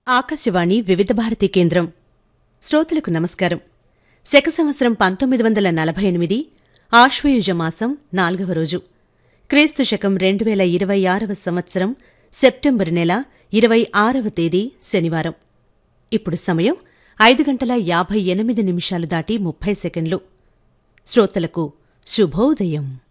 ఆకాశవాణి వివిధ భారతి కేంద్రం. శ్రోతలకు నమస్కారం. శక సంవత్సరం 1948 ఆశ్వయుజ మాసం 4వ రోజు, క్రీస్తు శకం 2026వ సంవత్సరం సెప్టెంబరు నెల 26వ తేదీ శనివారం. ఇప్పుడు సమయం 5:58 దాటి 30 సెకండ్లు. శ్రోతలకు శుభోదయం.